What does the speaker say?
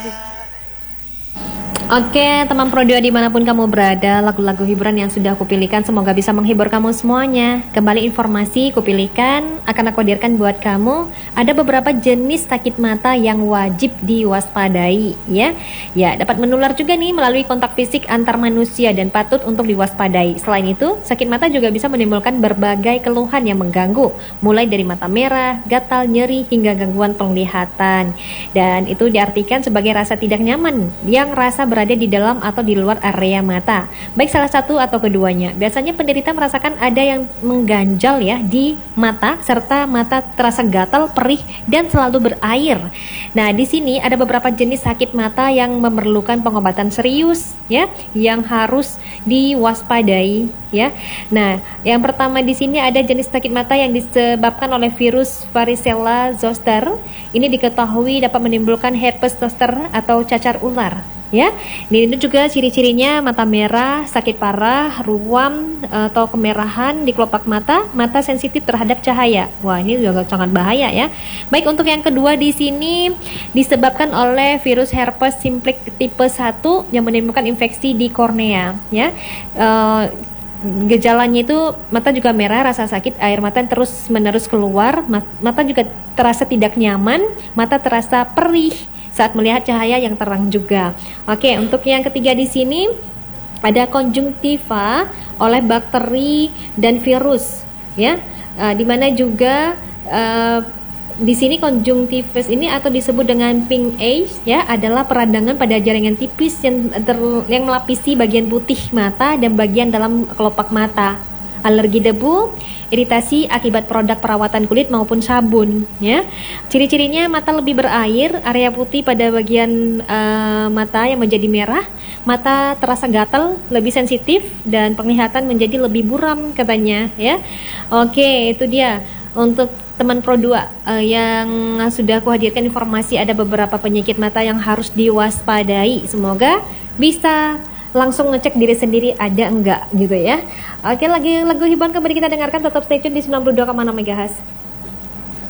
Oke, teman Pro 2 dimanapun kamu berada, lagu-lagu hiburan yang sudah aku pilihkan semoga bisa menghibur kamu semuanya. Kembali informasi kupilihkan akan aku hadirkan buat kamu. Ada beberapa jenis sakit mata yang wajib diwaspadai ya. Ya, dapat menular juga nih melalui kontak fisik antar manusia dan patut untuk diwaspadai. Selain itu, sakit mata juga bisa menimbulkan berbagai keluhan yang mengganggu, mulai dari mata merah, gatal, nyeri, hingga gangguan penglihatan. Dan itu diartikan sebagai rasa tidak nyaman yang rasa berada di dalam atau di luar area mata, baik salah satu atau keduanya. Biasanya penderita merasakan ada yang mengganjal ya di mata, serta mata terasa gatal, perih, dan selalu berair. Nah, di sini ada beberapa jenis sakit mata yang memerlukan pengobatan serius ya, yang harus diwaspadai ya. Nah, yang pertama di sini ada jenis sakit mata yang disebabkan oleh virus varicella zoster. Ini diketahui dapat menimbulkan herpes zoster atau cacar ular. Ya, ini juga ciri-cirinya mata merah, sakit parah, ruam atau kemerahan di kelopak mata, mata sensitif terhadap cahaya. Wah, ini juga sangat bahaya ya. Baik, untuk yang kedua di sini disebabkan oleh virus herpes simplex tipe 1 yang menimbulkan infeksi di kornea ya. Gejalanya itu mata juga merah, rasa sakit, air mata terus-menerus keluar, mata juga terasa tidak nyaman, mata terasa perih saat melihat cahaya yang terang juga. Oke, untuk yang ketiga di sini ada konjungtiva oleh bakteri dan virus ya. Di mana juga di sini konjungtivis ini atau disebut dengan pink eye ya, adalah peradangan pada jaringan tipis yang melapisi bagian putih mata dan bagian dalam kelopak mata. Alergi debu, iritasi akibat produk perawatan kulit maupun sabun ya. Ciri-cirinya mata lebih berair, area putih pada bagian mata yang menjadi merah, mata terasa gatal, lebih sensitif, dan penglihatan menjadi lebih buram katanya ya. Oke, itu dia untuk teman Pro 2 yang sudah aku hadirkan informasi ada beberapa penyakit mata yang harus diwaspadai. Semoga bisa langsung ngecek diri sendiri ada enggak gitu ya. Oke, lagi lagu hiburan kembali kita dengarkan, tetap stay tune di 92,6 MHz.